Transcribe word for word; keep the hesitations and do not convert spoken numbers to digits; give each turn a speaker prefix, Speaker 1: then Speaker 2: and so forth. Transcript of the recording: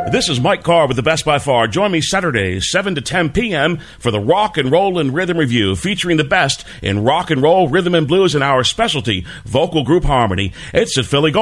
Speaker 1: This is Mike Carr with the Best by Far. Join me Saturdays, seven to ten p.m. for the Rock and Roll and Rhythm Review, featuring the best in rock and roll, rhythm and blues, and our specialty, vocal group harmony. It's at Philly Gold.